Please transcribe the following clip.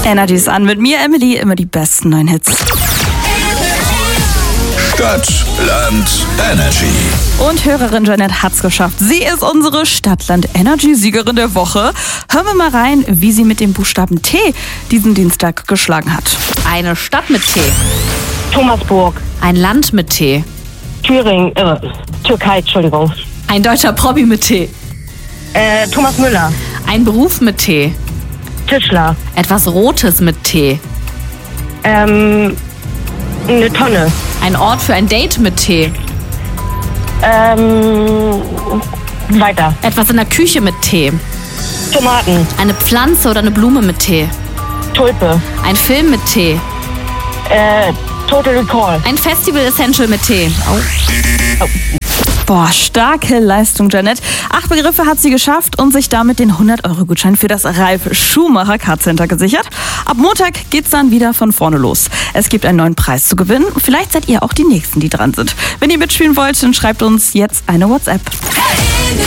Energy ist an mit mir, Emily, immer die besten neuen Hits. Stadt, Land, Energy. Und Hörerin Janet hat's geschafft. Sie ist unsere Stadtland-Energy-Siegerin der Woche. Hören wir mal rein, wie sie mit dem Buchstaben T diesen Dienstag geschlagen hat. Eine Stadt mit T. Thomasburg. Ein Land mit T. Thüringen, Türkei, Entschuldigung. Ein deutscher Promi mit T. Thomas Müller. Ein Beruf mit T. Tischler. Etwas Rotes mit T. Eine Tonne. Ein Ort für ein Date mit T. Weiter. Etwas in der Küche mit T. Tomaten. Eine Pflanze oder eine Blume mit T. Tulpe. Ein Film mit T. Total Recall. Ein Festival-Essential mit T. Boah, starke Leistung, Janet. 8 Begriffe hat sie geschafft und sich damit den 100-Euro-Gutschein für das Ralf Schumacher Car Center gesichert. Ab Montag geht's dann wieder von vorne los. Es gibt einen neuen Preis zu gewinnen. Vielleicht seid ihr auch die Nächsten, die dran sind. Wenn ihr mitspielen wollt, dann schreibt uns jetzt eine WhatsApp.